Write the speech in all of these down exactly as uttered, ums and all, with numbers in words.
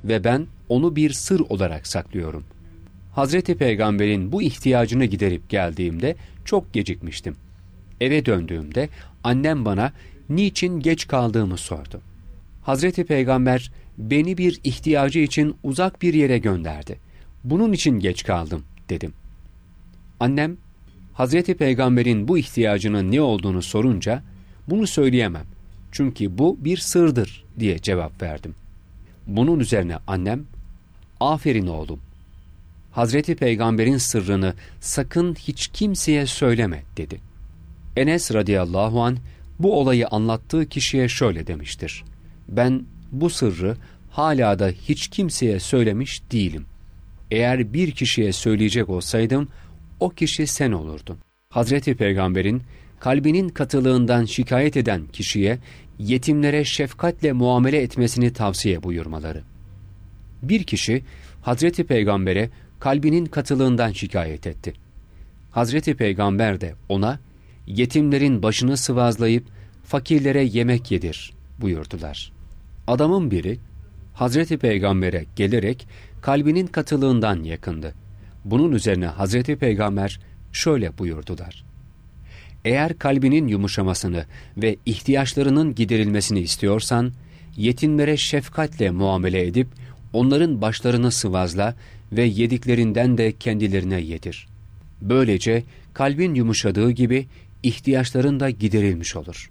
ve ben onu bir sır olarak saklıyorum. Hazreti Peygamber'in bu ihtiyacını giderip geldiğimde çok gecikmiştim. Eve döndüğümde annem bana niçin geç kaldığımı sordu. Hazreti Peygamber beni bir ihtiyacı için uzak bir yere gönderdi. Bunun için geç kaldım dedim. Annem Hazreti Peygamber'in bu ihtiyacının ne olduğunu sorunca bunu söyleyemem. Çünkü bu bir sırdır diye cevap verdim. Bunun üzerine annem aferin oğlum. Hazreti Peygamber'in sırrını sakın hiç kimseye söyleme dedi. Enes radıyallahu anh bu olayı anlattığı kişiye şöyle demiştir. Ben bu sırrı hala da hiç kimseye söylemiş değilim. Eğer bir kişiye söyleyecek olsaydım o kişi sen olurdun. Hazreti Peygamber'in kalbinin katılığından şikayet eden kişiye yetimlere şefkatle muamele etmesini tavsiye buyurmaları. Bir kişi Hazreti Peygamber'e kalbinin katılığından şikayet etti. Hazreti Peygamber de ona yetimlerin başını sıvazlayıp fakirlere yemek yedir buyurdular. Adamın biri Hazreti Peygamber'e gelerek kalbinin katılığından yakındı. Bunun üzerine Hazreti Peygamber şöyle buyurdular. Eğer kalbinin yumuşamasını ve ihtiyaçlarının giderilmesini istiyorsan, yetimlere şefkatle muamele edip onların başlarını sıvazla ve yediklerinden de kendilerine yedir. Böylece kalbin yumuşadığı gibi ihtiyaçların da giderilmiş olur.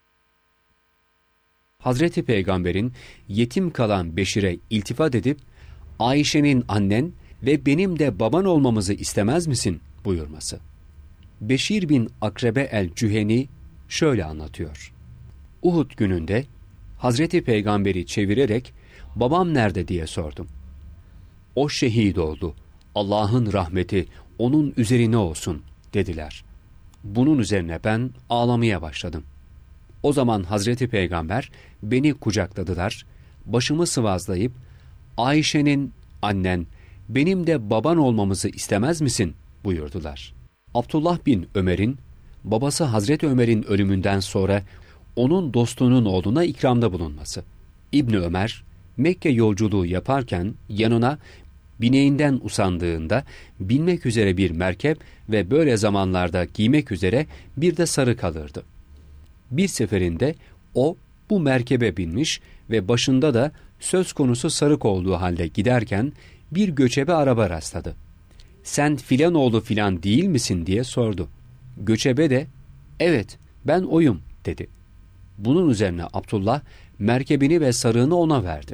Hazreti Peygamber'in yetim kalan Beşir'e iltifat edip, Ayşe'nin annen ve benim de baban olmamızı istemez misin buyurması. Beşir bin Akrebe el-Cüheni şöyle anlatıyor. Uhud gününde Hazreti Peygamber'i çevirerek babam nerede diye sordum. O şehit oldu. Allah'ın rahmeti onun üzerine olsun dediler. Bunun üzerine ben ağlamaya başladım. O zaman Hazreti Peygamber beni kucakladılar, başımı sıvazlayıp Ayşe'nin annen, benim de baban olmamızı istemez misin buyurdular. Abdullah bin Ömer'in babası Hazreti Ömer'in ölümünden sonra onun dostunun oğluna ikramda bulunması. İbni Ömer Mekke yolculuğu yaparken yanına bineğinden usandığında binmek üzere bir merkep ve böyle zamanlarda giymek üzere bir de sarık alırdı. Bir seferinde o bu merkebe binmiş ve başında da söz konusu sarık olduğu halde giderken bir göçebe araba rastladı. Sen filan oğlu filan değil misin diye sordu. Göçebe de evet ben oyum dedi. Bunun üzerine Abdullah merkebini ve sarığını ona verdi.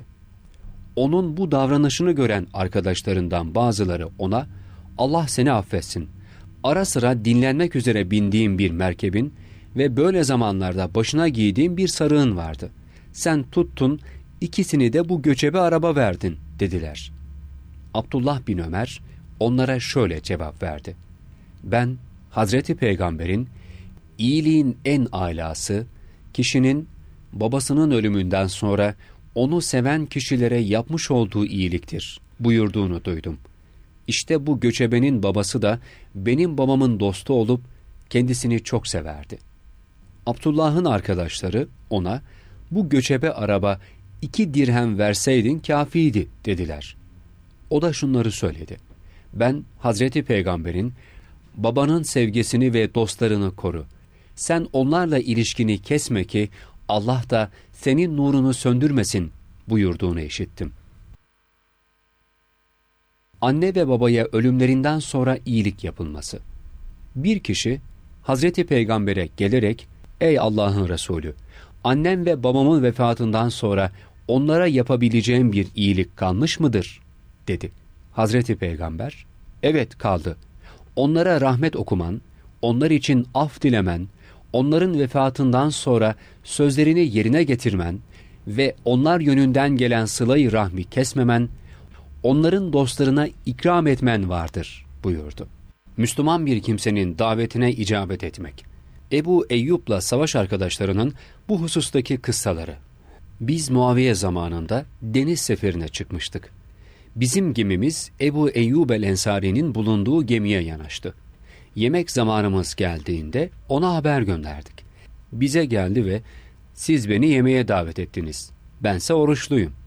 Onun bu davranışını gören arkadaşlarından bazıları ona Allah seni affetsin. Ara sıra dinlenmek üzere bindiğim bir merkebin ve böyle zamanlarda başına giydiğim bir sarığın vardı. Sen tuttun ikisini de bu göçebe araba verdin dediler. Abdullah bin Ömer onlara şöyle cevap verdi. Ben Hazreti Peygamber'in iyiliğin en âlası, kişinin babasının ölümünden sonra onu seven kişilere yapmış olduğu iyiliktir buyurduğunu duydum. İşte bu göçebenin babası da benim babamın dostu olup kendisini çok severdi. Abdullah'ın arkadaşları ona bu göçebe araba iki dirhem verseydin kâfiydi dediler. O da şunları söyledi. Ben Hazreti Peygamber'in babanın sevgisini ve dostlarını koru. Sen onlarla ilişkini kesme ki Allah da senin nurunu söndürmesin buyurduğunu işittim. Anne ve babaya ölümlerinden sonra iyilik yapılması. Bir kişi Hazreti Peygamber'e gelerek ey Allah'ın Resulü, annem ve babamın vefatından sonra onlara yapabileceğim bir iyilik kalmış mıdır dedi. Hazreti Peygamber evet kaldı. Onlara rahmet okuman, onlar için af dilemen, onların vefatından sonra sözlerini yerine getirmen ve onlar yönünden gelen sıla-i rahmi kesmemen, onların dostlarına ikram etmen vardır buyurdu. Müslüman bir kimsenin davetine icabet etmek. Ebu Eyyub'la savaş arkadaşlarının bu husustaki kıssaları. Biz Muaviye zamanında deniz seferine çıkmıştık. Bizim gemimiz Ebu Eyyub el-Ensari'nin bulunduğu gemiye yanaştı. Yemek zamanımız geldiğinde ona haber gönderdik. Bize geldi ve siz beni yemeğe davet ettiniz. Bense oruçluyum.